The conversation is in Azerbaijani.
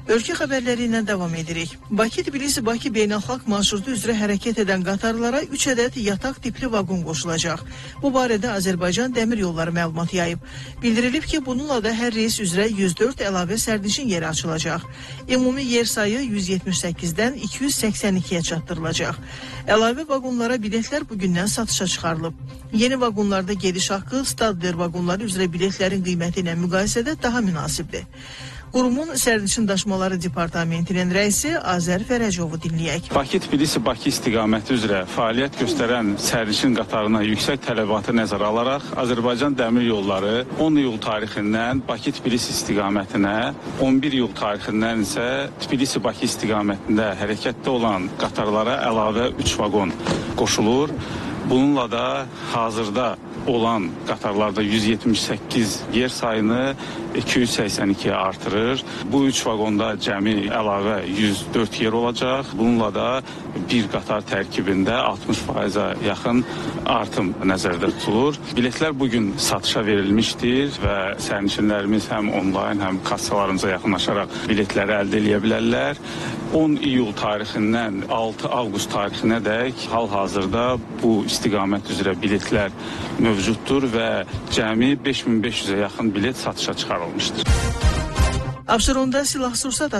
Ölkə xəbərləri ilə davam edirik. Bakı-Tbilisi-Bakı beynəlxalq marşrutu üzrə hərəkət edən qatarlara 3 ədəd yataq tipli vaqon qoşulacaq. Bu barədə Azərbaycan Dəmir Yolları məlumat yayıb. Bildirilib ki, bununla da hər reys üzrə 104 əlavə sərnişin yeri açılacaq. Ümumi yer sayı 178-dən 282-yə çatdırılacaq. Əlavə vaqonlara biletlər bugündən satışa çıxarılıb. Yeni vaqonlarda gediş haqqı Stadler vaqonları üzrə biletlərin qiyməti ilə müqayisədə daha münasibdir. Qurumun sərnişin daşımaları departamentinin rəisi Azər Fərəcovu dinləyək. Bakı-Tbilisi-Bakı istiqaməti üzrə fəaliyyət göstərən sərnişin qatarına yüksək tələbatı nəzərə alaraq Azərbaycan Dəmir Yolları 10 iyul tarixindən Bakı-Tbilisi istiqamətinə, 11 iyul tarixindən isə Tbilisi-Bakı istiqamətində hərəkətdə olan qatarlara əlavə 3 vaqon qoşulur. Bununla da hazırda olan qatarlarda 178 yer sayını 282-yə artırır. Bu 3 vaqonda cəmi əlavə 104 yer olacaq. Bununla da bir qatar tərkibində 60%-ə yaxın artım nəzərdə tutulur. Biletlər bugün satışa verilmişdir və sərnişinlərimiz həm onlayn, həm kassalarımıza yaxınlaşaraq biletləri əldə edə bilərlər. 10 iyul tarixindən 6 avqust tarixinə dək hal-hazırda bu istiqamət üzrə biletlər mövcuddur və cəmi 5500-ə yaxın bilet satışa çıxarılmışdır. Abşeronda silah-sursat